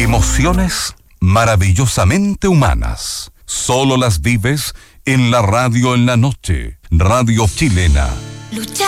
Emociones maravillosamente humanas. Solo las vives en la radio en la noche. Radio Chilena. Luchar